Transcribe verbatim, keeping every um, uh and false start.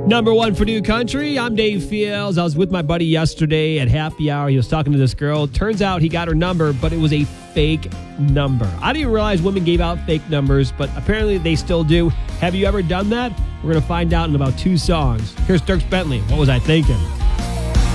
Number one for New Country. I'm Dave Fields. I was with my buddy yesterday at happy hour. He was talking to this girl. Turns out he got her number, but it was a fake number. I didn't realize women gave out fake numbers, but apparently they still do. Have you ever done that? We're going to find out in about two songs. Here's Dierks Bentley. What was I thinking?